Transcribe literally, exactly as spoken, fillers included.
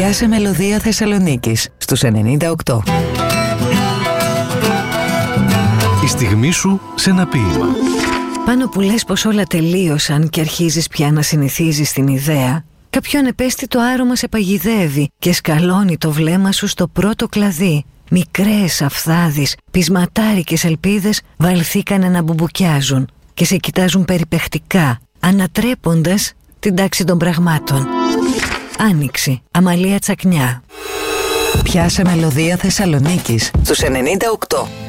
Πιάσε μελωδία Θεσσαλονίκης στους ενενήντα οκτώ. Η στιγμή σου σε ένα ποίημα. Πάνω που λες πως όλα τελείωσαν και αρχίζεις πια να συνηθίζεις την ιδέα, κάποιο ανεπαίσθητο άρωμα σε παγιδεύει και σκαλώνει το βλέμμα σου στο πρώτο κλαδί. Μικρές αφθάδεις, πεισματάρικες ελπίδες βαλθήκανε να μπουμπουκιάζουν και σε κοιτάζουν περιπαιχτικά, ανατρέποντας την τάξη των πραγμάτων. Άνοιξη, Αμαλία Τσακνιά. Πιάσε μελωδία Θεσσαλονίκης στους ενενήντα οκτώ.